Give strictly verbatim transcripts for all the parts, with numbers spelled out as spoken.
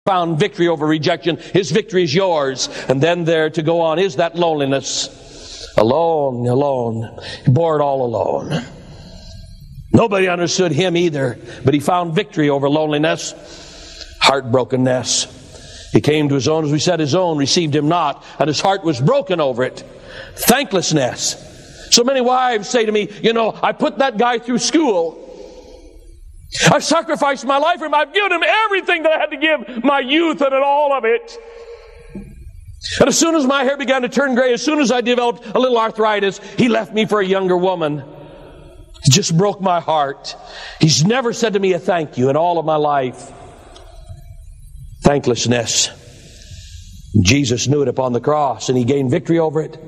found victory over rejection. His victory is yours. And then there to go on is that loneliness. Alone, alone. He bore it all alone. Nobody understood him either, but he found victory over loneliness, heartbrokenness. He came to his own, as we said, his own received him not, and his heart was broken over it. Thanklessness. So many wives say to me, you know, I put that guy through school. I've sacrificed my life for him. I've given him everything that I had to give, my youth and all of it. And as soon as my hair began to turn gray, as soon as I developed a little arthritis, he left me for a younger woman. It just broke my heart. He's never said to me a thank you in all of my life. Thanklessness. Jesus knew it upon the cross, and he gained victory over it.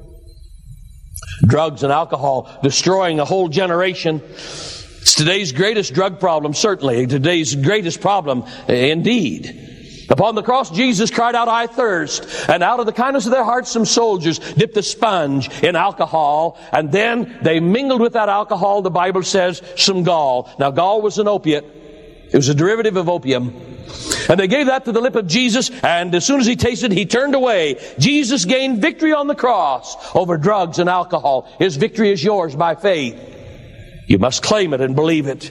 Drugs and alcohol destroying a whole generation. It's today's greatest drug problem, certainly. Today's greatest problem, indeed. Upon the cross, Jesus cried out, I thirst. And out of the kindness of their hearts, some soldiers dipped a sponge in alcohol. And then they mingled with that alcohol, the Bible says, some gall. Now, gall was an opiate. It was a derivative of opium. And they gave that to the lip of Jesus, and as soon as he tasted, he turned away. Jesus gained victory on the cross over drugs and alcohol. His victory is yours by faith. You must claim it and believe it.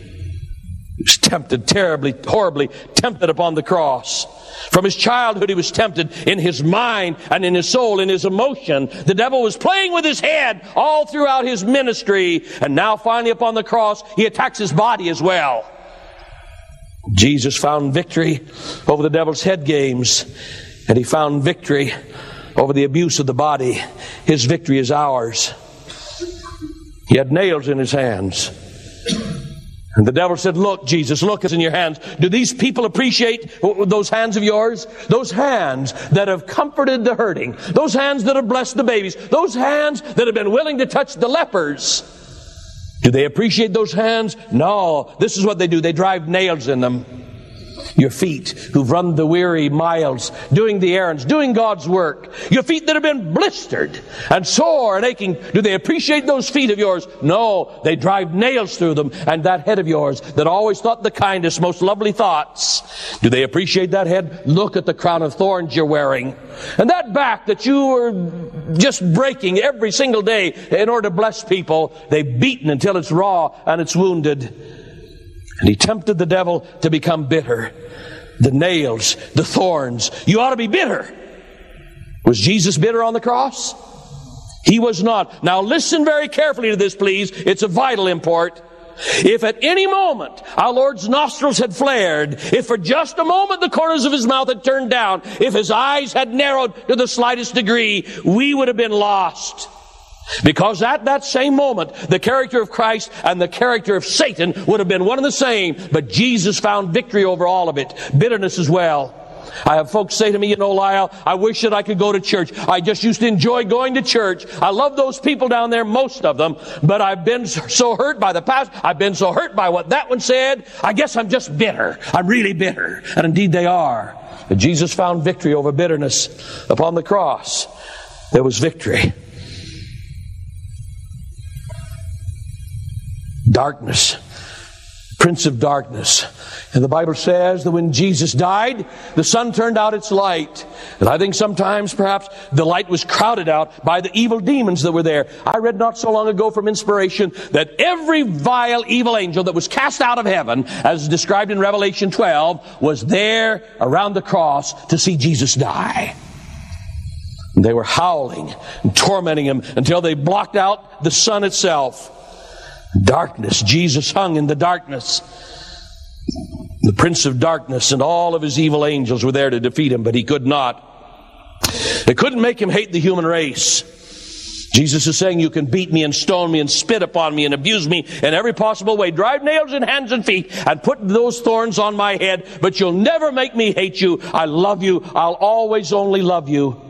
He was tempted, terribly, horribly tempted upon the cross. From his childhood, he was tempted in his mind and in his soul, in his emotion. The devil was playing with his head all throughout his ministry. And now finally upon the cross, he attacks his body as well. Jesus found victory over the devil's head games. And he found victory over the abuse of the body. His victory is ours. He had nails in his hands. And the devil said, look, Jesus, look, it's in your hands. Do these people appreciate those hands of yours? Those hands that have comforted the hurting. Those hands that have blessed the babies. Those hands that have been willing to touch the lepers. Do they appreciate those hands? No. This is what they do. They drive nails in them. Your feet who've run the weary miles, doing the errands, doing God's work. Your feet that have been blistered and sore and aching. Do they appreciate those feet of yours? No. They drive nails through them. And that head of yours that always thought the kindest, most lovely thoughts. Do they appreciate that head? Look at the crown of thorns you're wearing. And that back that you are just breaking every single day in order to bless people. They've beaten until it's raw and it's wounded. And he tempted the devil to become bitter. The nails, the thorns. You ought to be bitter. Was Jesus bitter on the cross? He was not. Now listen very carefully to this, please. It's of vital import. If at any moment our Lord's nostrils had flared, if for just a moment the corners of his mouth had turned down, if his eyes had narrowed to the slightest degree, we would have been lost. Because at that same moment, the character of Christ and the character of Satan would have been one and the same. But Jesus found victory over all of it. Bitterness as well. I have folks say to me, you know, Lyle, I wish that I could go to church. I just used to enjoy going to church. I love those people down there, most of them. But I've been so hurt by the past. I've been so hurt by what that one said. I guess I'm just bitter. I'm really bitter. And indeed they are. But Jesus found victory over bitterness upon the cross. There was victory. Darkness, prince of darkness. And the Bible says that when Jesus died, the sun turned out its light. And I think sometimes perhaps the light was crowded out by the evil demons that were there. I read not so long ago from inspiration that every vile evil angel that was cast out of heaven, as described in Revelation twelve, was there around the cross to see Jesus die. And they were howling and tormenting him until they blocked out the sun itself. Darkness. Jesus hung in the darkness. The prince of darkness and all of his evil angels were there to defeat him, but he could not. They couldn't make him hate the human race. Jesus is saying, you can beat me and stone me and spit upon me and abuse me in every possible way. Drive nails in hands and feet and put those thorns on my head, but you'll never make me hate you. I love you. I'll always only love you.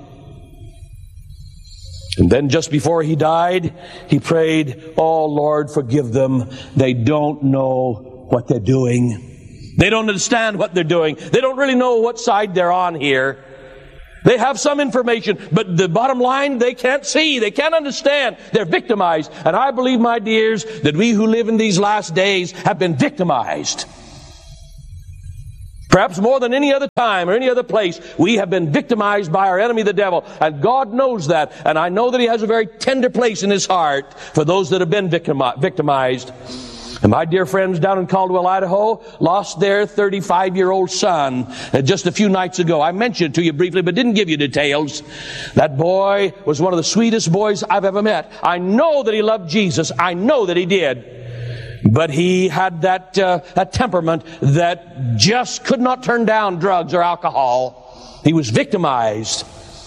And then just before he died, he prayed, oh Lord, forgive them. They don't know what they're doing. They don't understand what they're doing. They don't really know what side they're on here. They have some information, but the bottom line, they can't see. They can't understand. They're victimized. And I believe, my dears, that we who live in these last days have been victimized. Perhaps more than any other time or any other place, we have been victimized by our enemy, the devil. And God knows that. And I know that He has a very tender place in His heart for those that have been victimized. And my dear friends down in Caldwell, Idaho, lost their thirty-five-year-old son just a few nights ago. I mentioned it to you briefly, but didn't give you details. That boy was one of the sweetest boys I've ever met. I know that he loved Jesus. I know that he did. But he had that, uh, that temperament that just could not turn down drugs or alcohol. He was victimized.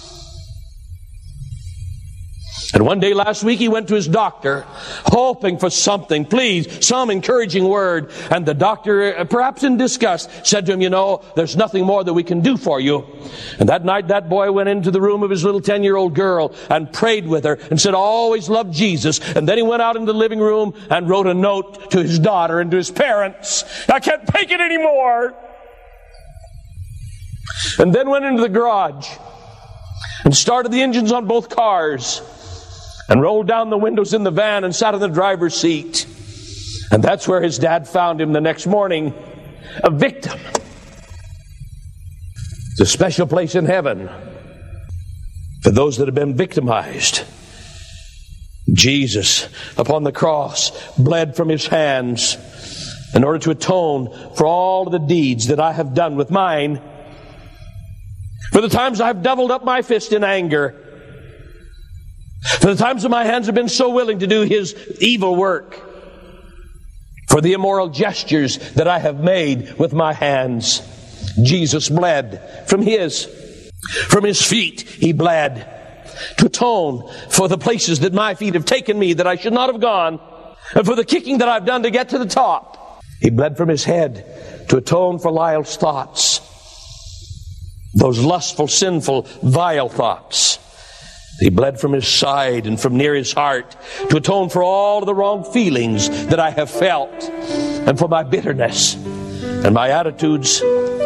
And one day last week he went to his doctor, hoping for something, please, some encouraging word. And the doctor, perhaps in disgust, said to him, you know, there's nothing more that we can do for you. And that night that boy went into the room of his little ten-year-old girl and prayed with her and said, I always loved Jesus. And then he went out into the living room and wrote a note to his daughter and to his parents. I can't take it anymore. And then went into the garage and started the engines on both cars and rolled down the windows in the van and sat in the driver's seat. And that's where his dad found him the next morning, a victim. It's a special place in heaven for those that have been victimized. Jesus, upon the cross, bled from His hands in order to atone for all of the deeds that I have done with mine, for the times I've doubled up my fist in anger, for the times that my hands have been so willing to do His evil work, for the immoral gestures that I have made with my hands. Jesus bled from His. From His feet He bled to atone for the places that my feet have taken me that I should not have gone, and for the kicking that I've done to get to the top. He bled from His head to atone for Lyle's thoughts, those lustful, sinful, vile thoughts. He bled from His side and from near His heart to atone for all of the wrong feelings that I have felt and for my bitterness and my attitudes.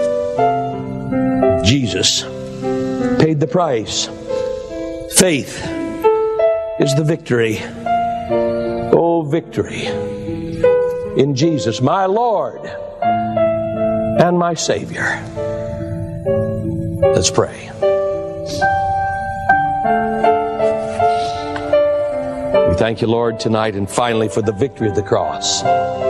Jesus paid the price. Faith is the victory. Oh, victory in Jesus, my Lord and my Savior. Let's pray. We thank You, Lord, tonight and finally for the victory of the cross.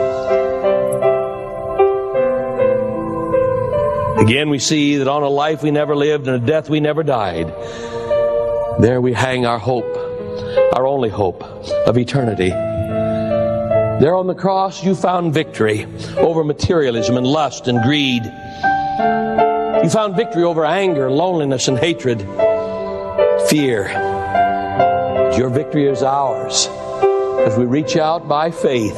Again, we see that on a life we never lived and a death we never died, there we hang our hope, our only hope of eternity. There on the cross you found victory over materialism and lust and greed. You found victory over anger, loneliness, and hatred, fear. Your victory is ours as we reach out by faith.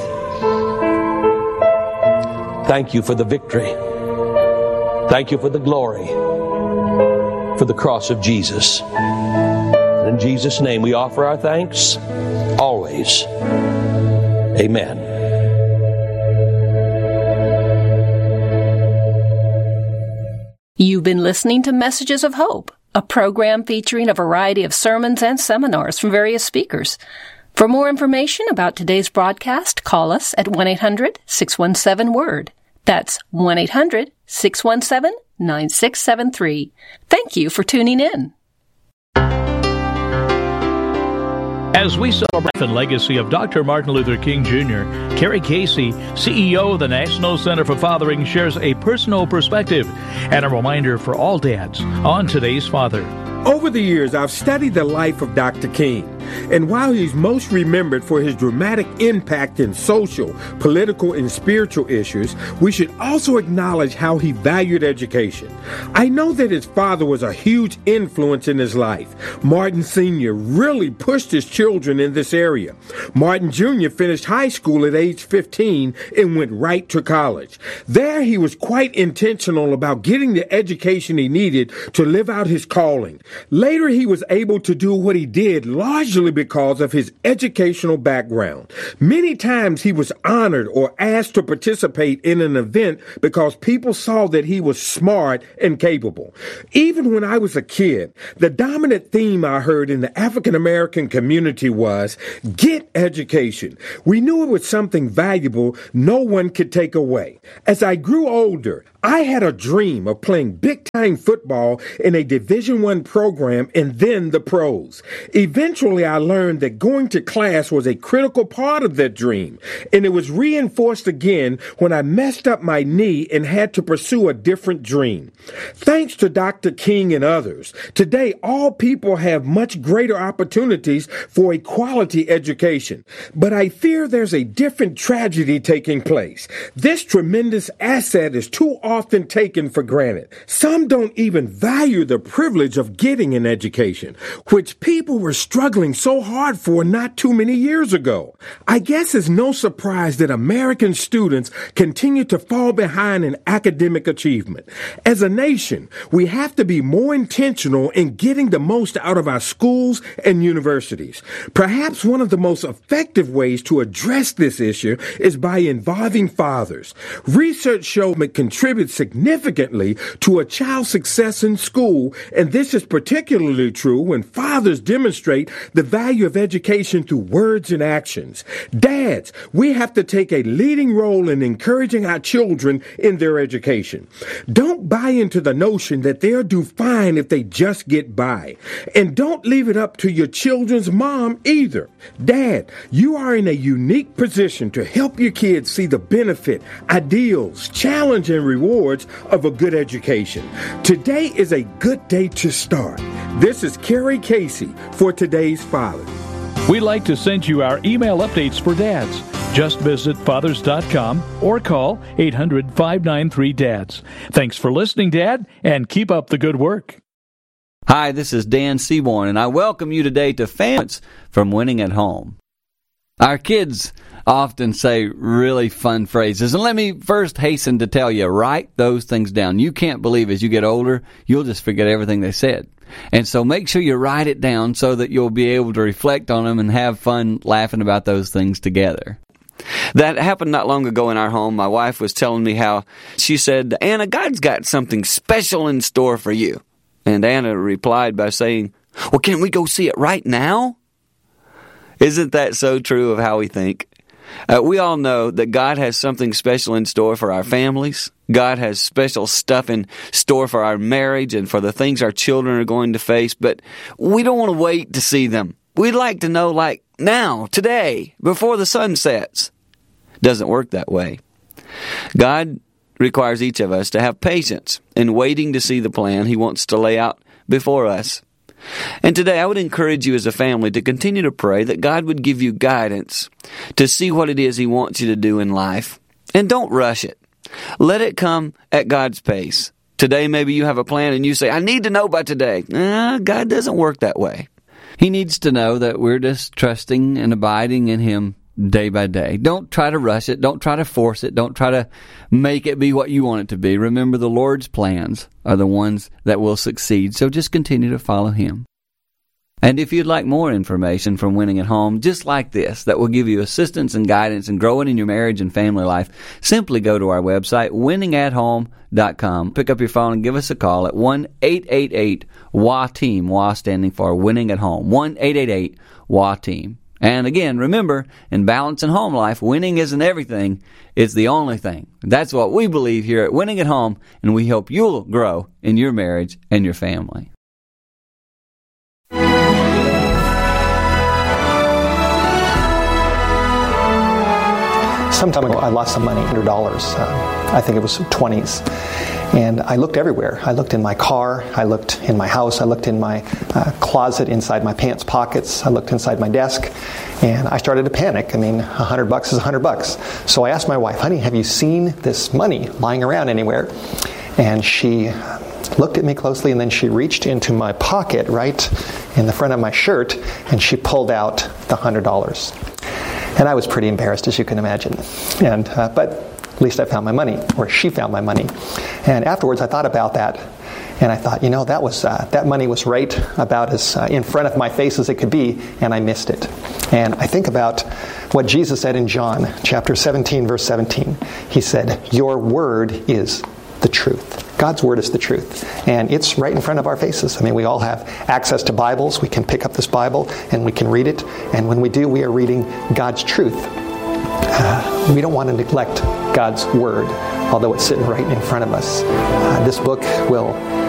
Thank You for the victory. Thank You for the glory, for the cross of Jesus. In Jesus' name we offer our thanks always. Amen. You've been listening to Messages of Hope, a program featuring a variety of sermons and seminars from various speakers. For more information about today's broadcast, call us at one eight hundred six one seven word. That's one eight hundred six one seven nine six seven three. Thank you for tuning in. As we celebrate the legacy of Doctor Martin Luther King Junior, Kerry Casey, C E O of the National Center for Fathering, shares a personal perspective and a reminder for all dads on today's father. Over the years, I've studied the life of Doctor King, and while he's most remembered for his dramatic impact in social, political, and spiritual issues, we should also acknowledge how he valued education. I know that his father was a huge influence in his life. Martin Senior really pushed his children in this area. Martin Junior finished high school at age fifteen and went right to college. There, he was quite intentional about getting the education he needed to live out his calling. Later, he was able to do what he did largely because of his educational background. Many times he was honored or asked to participate in an event because people saw that he was smart and capable. Even when I was a kid, the dominant theme I heard in the African American community was, get education. We knew it was something valuable no one could take away. As I grew older, I had a dream of playing big-time football in a Division One program and then the pros. Eventually, I learned that going to class was a critical part of that dream, and it was reinforced again when I messed up my knee and had to pursue a different dream. Thanks to Doctor King and others, today all people have much greater opportunities for a quality education. But I fear there's a different tragedy taking place. This tremendous asset is too often taken for granted. Some don't even value the privilege of getting an education, which people were struggling so hard for not too many years ago. I guess it's no surprise that American students continue to fall behind in academic achievement. As a nation, we have to be more intentional in getting the most out of our schools and universities. Perhaps one of the most effective ways to address this issue is by involving fathers. Research shows it contributes significantly to a child's success in school, and this is particularly true when fathers demonstrate the value of education through words and actions. Dads, we have to take a leading role in encouraging our children in their education. Don't buy into the notion that they'll do fine if they just get by. And don't leave it up to your children's mom either. Dad, you are in a unique position to help your kids see the benefit, ideals, challenge, and rewards of a good education. Today is a good day to start. This is Kerry Casey for Today's Father. We'd like to send you our email updates for dads. Just visit fathers dot com or call eight hundred, five nine three, D A D S. Thanks for listening, Dad, and keep up the good work. Hi, this is Dan Seaborn, and I welcome you today to Families from Winning at Home. Our kids often say really fun phrases, and let me first hasten to tell you, write those things down. You can't believe as you get older, you'll just forget everything they said. And so make sure you write it down so that you'll be able to reflect on them and have fun laughing about those things together. That happened not long ago in our home. My wife was telling me how she said, Anna, God's got something special in store for you. And Anna replied by saying, well, can't we go see it right now? Isn't that so true of how we think? Uh, we all know that God has something special in store for our families. God has special stuff in store for our marriage and for the things our children are going to face, but we don't want to wait to see them. We'd like to know, like, now, today, before the sun sets. Doesn't work that way. God requires each of us to have patience in waiting to see the plan He wants to lay out before us. And today I would encourage you as a family to continue to pray that God would give you guidance to see what it is He wants you to do in life. And don't rush it. Let it come at God's pace. Today maybe you have a plan and you say, I need to know by today. Nah, God doesn't work that way. He needs to know that we're just trusting and abiding in Him day by day. Don't try to rush it. Don't try to force it. Don't try to make it be what you want it to be. Remember, the Lord's plans are the ones that will succeed, so just continue to follow Him. And if you'd like more information from Winning at Home, just like this, that will give you assistance and guidance in growing in your marriage and family life, simply go to our website, winning at home dot com. Pick up your phone and give us a call at one eight eight eight W A team, W A standing for Winning at Home, one eight eight eight W A team. And again, remember, in balance and home life, winning isn't everything, it's the only thing. That's what we believe here at Winning at Home, and we hope you'll grow in your marriage and your family. Some time ago, I lost some money, one hundred dollars. Uh, I think it was twenties. And I looked everywhere. I looked in my car. I looked in my house. I looked in my uh, closet, inside my pants pockets. I looked inside my desk. And I started to panic. I mean, one hundred bucks is one hundred bucks. So I asked my wife, honey, have you seen this money lying around anywhere? And she looked at me closely, and then she reached into my pocket right in the front of my shirt, and she pulled out the one hundred dollars. And I was pretty embarrassed, as you can imagine. And uh, but at least I found my money, or she found my money. And afterwards, I thought about that, and I thought, you know, that was uh, that money was right about as uh, in front of my face as it could be, and I missed it. And I think about what Jesus said in John chapter seventeen, verse seventeen. He said, "Your word is the truth." God's word is the truth. And it's right in front of our faces. I mean, we all have access to Bibles. We can pick up this Bible and we can read it. And when we do, we are reading God's truth. Uh, we don't want to neglect God's word. although it's sitting right in front of us. Uh, this book will